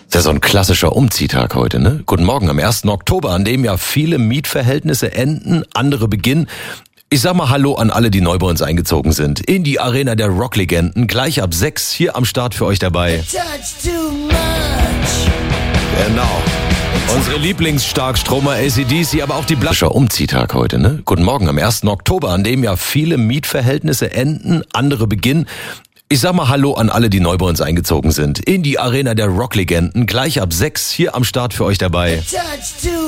Das ist ja so ein klassischer Umziehtag heute, ne? Guten Morgen am 1. Oktober, an dem ja viele Mietverhältnisse enden, andere beginnen. Ich sag mal Hallo an alle, die neu bei uns eingezogen sind. In die Arena der Rocklegenden, gleich ab 6 hier am Start für euch dabei. Genau. Unsere Lieblingsstarkstromer AC/DC, aber auch die Blascher Umziehtag heute, ne? Guten Morgen am 1. Oktober, an dem ja viele Mietverhältnisse enden, andere beginnen. Ich sag mal Hallo an alle, die neu bei uns eingezogen sind. In die Arena der Rocklegenden, gleich ab 6 hier am Start für euch dabei.